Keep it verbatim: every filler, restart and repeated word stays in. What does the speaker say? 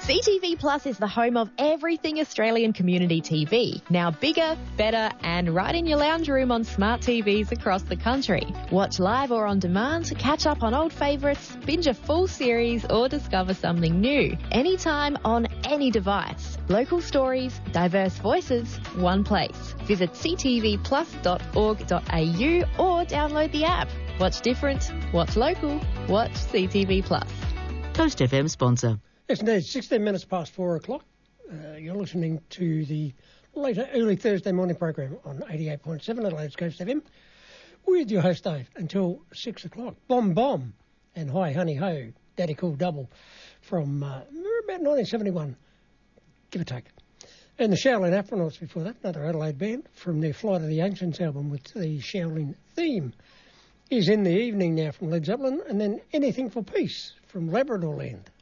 C T V Plus is the home of everything Australian community T V. Now bigger, better, and right in your lounge room on smart T Vs across the country. Watch live or on demand, catch up on old favourites, binge a full series, or discover something new. Anytime, on any device. Local stories, diverse voices, one place. Visit c t v plus dot org dot a u or download the app. Watch different, watch local, watch C T V Plus. Coast F M sponsor. Yes, indeed. sixteen minutes past four o'clock. Uh, you're listening to the later early Thursday morning program on eighty-eight point seven Adelaide's Coast F M with your host Dave until six o'clock. Bomb Bomb and Hi Honey Ho, Daddy Cool Double from uh, about nineteen seventy-one, give or take. And the Shaolin Afronauts before that, another Adelaide band from their Flight of the Ancients album with the Shaolin theme, is In the Evening now from Led Zeppelin, and then Anything for Peace from Labrador Land.